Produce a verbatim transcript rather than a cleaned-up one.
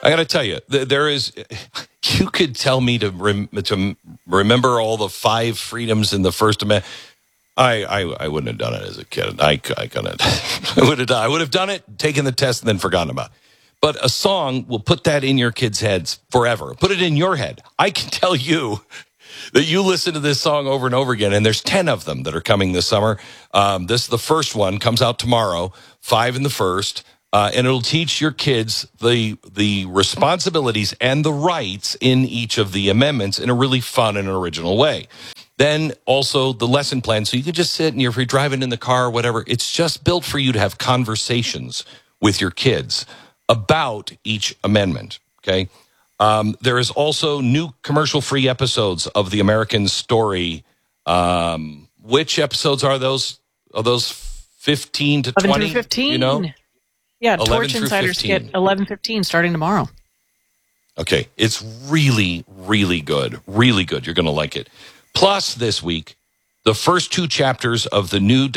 I got to tell you, there is. You could tell me to rem, to remember all the five freedoms in the First Amendment. I, I, I wouldn't have done it as a kid. I, I couldn't. I would have done. I would have done it, taken the test, and then forgotten about it. But a song will put that in your kids' heads forever. Put it in your head. I can tell you that you listen to this song over and over again, and there's ten of them that are coming this summer. Um, this is the first one, comes out tomorrow, five in the first. Uh, and it'll teach your kids the the responsibilities and the rights in each of the amendments in a really fun and original way. Then also the lesson plan, so you could just sit and if you're driving in the car or whatever, it's just built for you to have conversations with your kids about each amendment, okay? Um, there is also new commercial-free episodes of The American Story. Um, which episodes are those? Are those fifteen to twenty? eleven through fifteen. You know? Yeah, Torch Insiders get eleven fifteen starting tomorrow. Okay, it's really, really good. Really good. You're going to like it. Plus, this week, the first two chapters of the new